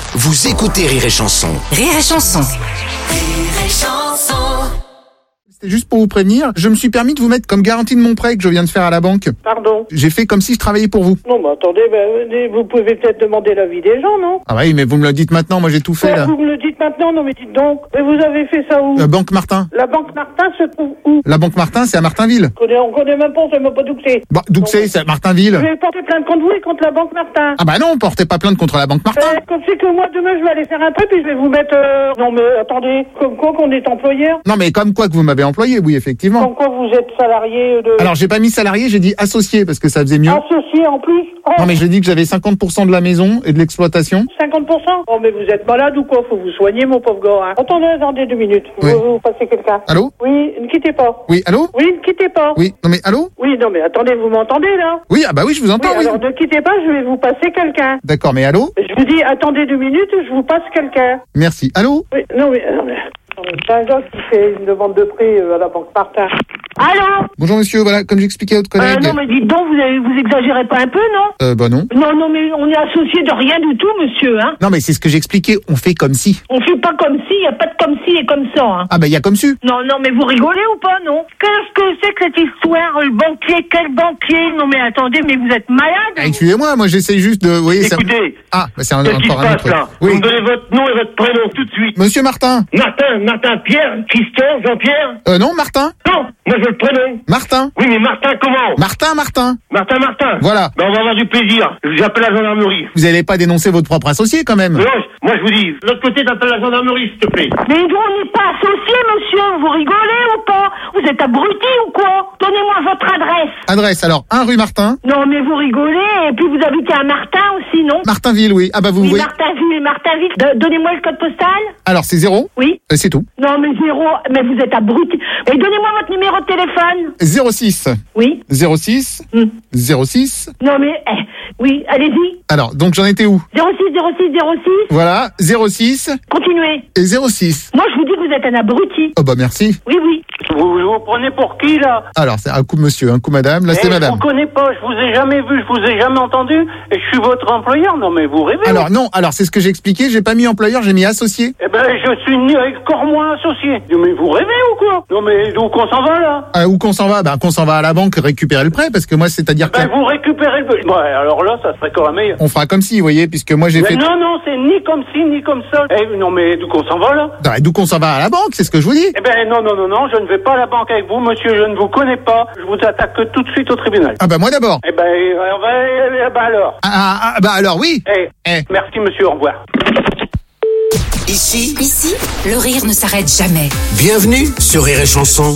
Vous écoutez Rire et Chanson. Rire et Chanson. Rire et Chanson. C'était juste pour vous prévenir, je me suis permis de vous mettre comme garantie de mon prêt que je viens de faire à la banque. Pardon? J'ai fait comme si je travaillais pour vous. Non, mais attendez, vous pouvez peut-être demander l'avis des gens, non? Ah oui, mais vous me le dites maintenant, moi j'ai tout fait là. Vous me le dites maintenant, non mais dites donc. Mais vous avez fait ça où? La Banque Martin. La Banque Martin se trouve où? La Banque Martin, c'est à Martinville. On connaît même pas, on sait même pas d'où que c'est. Bah, d'où que c'est à Je Martinville. vais porter plainte contre vous et contre la Banque Martin. Ah bah non, portez pas plainte contre la Banque Martin. Comme c'est que moi, demain, je vais aller faire un truc et je vais vous mettre... Non mais attendez, comme quoi qu'on est employeur? Non mais comme quoi que vous m'avez employé, oui, effectivement. Comme quoi vous êtes salarié de... Alors j'ai pas mis salarié, j'ai dit associé parce que ça faisait mieux. Associé en plus? Oh, Non mais j'ai dit que j'avais 50% de la maison et de l'exploitation. 50%? Oh mais vous êtes malade ou quoi? Faut vous soigner, mon pauvre gars. Hein. Attendez 2 minutes. Oui. Vous passez quelqu'un. Allô? Oui, ne quittez pas. Oui, allô? Oui, ne quittez pas. Oui, non mais allô? Oui, non mais attendez, vous m'entendez là? Oui, ah bah oui, je vous entends, oui. Alors ne quittez pas, je vais vous passer quelqu'un. D'accord, mais allô? Je vous dis, attendez 2 minutes, je vous passe quelqu'un. Merci. Allô? Oui, non mais... C'est un gars qui fait une demande de prêt à la Banque Martin. Allô? Bonjour monsieur, voilà, comme j'expliquais à votre collègue. Non mais dites donc, vous exagérez pas un peu, non? Bah non. Non mais on est associé de rien du tout, monsieur, hein. Non mais c'est ce que j'expliquais, on fait comme si. On fait pas comme si, y a pas de comme si et comme ça, hein. Ah bah y a comme su. Non mais vous rigolez ou pas, non? Qu'est-ce que c'est que cette histoire? Le banquier, quel banquier? Non mais attendez, mais vous êtes malade? Ah, excusez-moi, moi j'essaie juste de... Vous voyez, Écoutez, Ah, bah c'est qu'est-ce qui se encore un passe autre. là? Oui. Vous me donnez votre nom et votre prénom tout de suite. Monsieur Martin. Martin, Pierre, Christian, Jean-Pierre? Non, Martin. Non, moi je veux le prénom. Martin. Oui, mais Martin comment? Martin. Martin. Voilà. Ben on va avoir du plaisir. J'appelle la gendarmerie. Vous allez pas dénoncer votre propre associé quand même. Non, moi je vous dis, de l'autre côté t'appelles la gendarmerie s'il te plaît. Mais nous, on n'est pas associés, monsieur. Vous rigolez ou pas? Vous êtes abruti ou quoi? Donnez-moi votre adresse. Adresse, alors, 1 rue Martin. Non, mais vous rigolez. Et puis vous habitez à Martin aussi, non? Martinville, oui. Ah bah vous Oui, voyez. Martinville. Donnez-moi le code postal. Alors c'est 0. Oui. C'est tout. Non, mais 0. Mais vous êtes abruti. Mais donnez-moi votre numéro de téléphone. 06. Oui. 06. 06. Non, mais... oui, allez-y. Alors, donc j'en étais où? 06. Voilà, 06 Continuez. et 06. Moi, je vous dis que vous êtes un abruti. Oh bah merci. Oui. Vous prenez pour qui là? Alors, c'est un coup monsieur, un coup madame. Là, c'est Je madame. vous connais pas, je vous ai jamais vu, je vous ai jamais entendu, et je suis votre employeur. Non mais vous rêvez? Alors non, alors c'est ce que j'ai expliqué, j'ai pas mis employeur, j'ai mis associé. Eh ben je suis encore moins associé. Non, mais vous rêvez ou quoi? Non mais d'où qu'on s'en va là? Où qu'on s'en va? Ben qu'on s'en va à la banque récupérer le prêt, parce que moi c'est-à-dire que Vous récupérez le... Ouais, alors là ça serait quand même meilleur. on fera comme si, vous voyez, puisque moi j'ai Mais fait... non, c'est ni comme ci, ni comme ça. Non mais d'où qu'on s'en va là? Non, d'où qu'on s'en va à la banque, c'est ce que je vous dis. Eh ben non, je ne vais pas à la banque avec vous, monsieur, je ne vous connais pas. Je vous attaque tout de suite au tribunal. Ah bah moi d'abord. Eh ben, alors. Bah alors oui. Merci monsieur, au revoir. Ici, Le rire ne s'arrête jamais. bienvenue sur Rire et Chanson.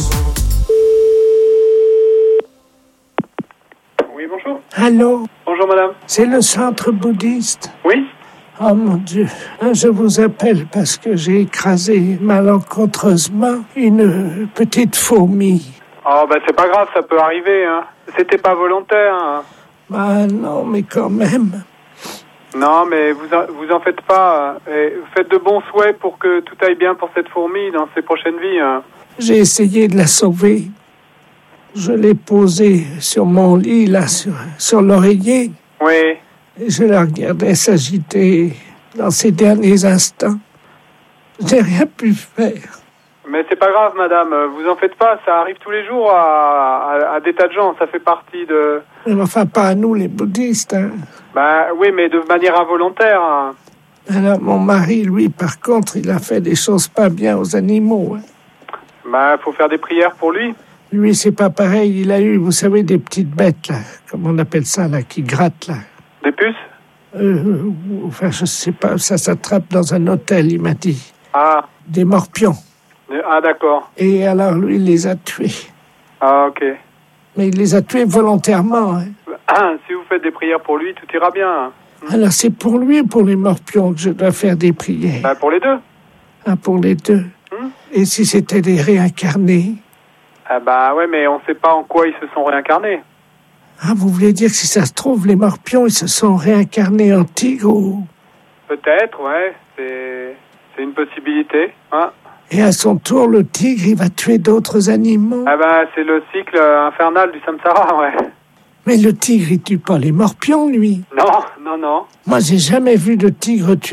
Oui, bonjour. Allô, Bonjour, madame. c'est le centre bouddhiste. Oui? Oh mon Dieu, je vous appelle parce que j'ai écrasé malencontreusement une petite fourmi. Oh, bah, c'est pas grave, ça peut arriver, hein. C'était pas volontaire, hein. Ah non, mais quand même. Non, mais vous en faites pas. Et faites de bons souhaits pour que tout aille bien pour cette fourmi dans ses prochaines vies, hein. J'ai essayé de la sauver. Je l'ai posée sur mon lit, là, sur l'oreiller. Oui. Et je la regardais s'agiter dans ses derniers instants. J'ai rien pu faire. Mais c'est pas grave, madame. Vous en faites pas. Ça arrive tous les jours à des tas de gens. Ça fait partie de... Mais enfin, pas à nous, les bouddhistes, hein. Bah, oui, mais de manière involontaire, hein. Alors, mon mari, lui, par contre, il a fait des choses pas bien aux animaux, hein. Bah, faut faire des prières pour lui. Lui, c'est pas pareil. Il a eu, vous savez, des petites bêtes, là. Comment on appelle ça, là, qui grattent, là. Des puces? Enfin, je sais pas. Ça s'attrape dans un hôtel, il m'a dit. Ah. Des morpions. Ah, d'accord. Et alors, lui, il les a tués. Ah, ok. Mais il les a tués volontairement, hein. Si vous faites des prières pour lui, tout ira bien. Alors, c'est pour lui ou pour les morpions que je dois faire des prières? Bah, pour les deux. Ah, pour les deux. Et si c'était des réincarnés? Ah bah ouais, mais on sait pas en quoi ils se sont réincarnés. Ah, vous voulez dire que si ça se trouve, les morpions, ils se sont réincarnés en tigre ou... Peut-être, ouais. C'est une possibilité, hein. Et à son tour, le tigre, il va tuer d'autres animaux. Ah bah c'est le cycle infernal du samsara, ouais. Mais le tigre, il tue pas les morpions, lui. Non. Moi, j'ai jamais vu de tigre tuer